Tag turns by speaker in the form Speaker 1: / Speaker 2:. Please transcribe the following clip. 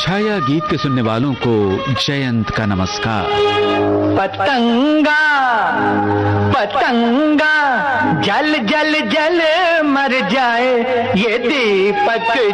Speaker 1: छाया गीत के सुनने वालों को जयंत का नमस्कार।
Speaker 2: पतंगा पतंगा जल जल जल मर जाए ये दीपक